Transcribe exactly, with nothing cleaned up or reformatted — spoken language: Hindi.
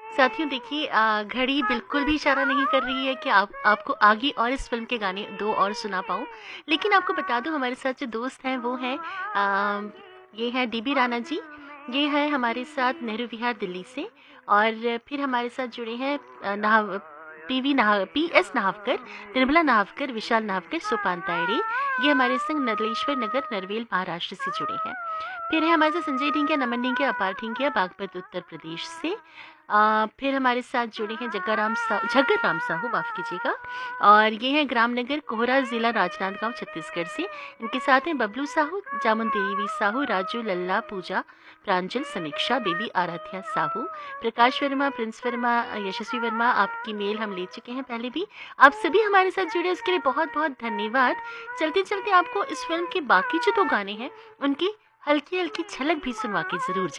साथियों देखिए, अ, घड़ी बिल्कुल भी इशारा नहीं कर रही है कि आप आपको आगे और इस फ़िल्म के गाने दो और सुना पाऊँ। लेकिन आपको बता दूँ, हमारे साथ जो दोस्त हैं वो हैं, अ, ये हैं डीबी राणा जी, ये हैं हमारे साथ नेहरू विहार दिल्ली से। और फिर हमारे साथ जुड़े हैं अ, नाव पीवी नाह पीएस नाहवकर, निर्मला नाहवकर, विशाल नाहवकर, सोपान तायड़े। ये हमारे संग नदलेश्वर नगर, नरवेल, महाराष्ट्र से जुड़े हैं। फिर है हमारे साथ संजय ढींगिया, नमन ढींगिया, अपार ढींगिया, बागपत उत्तर प्रदेश से। अ, फिर हमारे साथ जुड़े हैं जग्गाराम सा झग्गर राम साहू, माफ़ कीजिएगा। और ये हैं ग्रामनगर, कोहरा, ज़िला राजनांदगांव, छत्तीसगढ़ से। इनके साथ हैं बबलू साहू, जामुन देवी साहू, राजू, लल्ला, पूजा, प्रांजल, समीक्षा, बेबी, आराध्या साहू, प्रकाश वर्मा, प्रिंस वर्मा, यशस्वी वर्मा। आपकी मेल हम ले चुके हैं पहले भी। आप सभी हमारे साथ जुड़े उसके लिए बहुत बहुत धन्यवाद। चलते चलते आपको इस फिल्म के बाकी जो दो गाने हैं उनकी हल्की हल्की झलक भी सुनवा के ज़रूर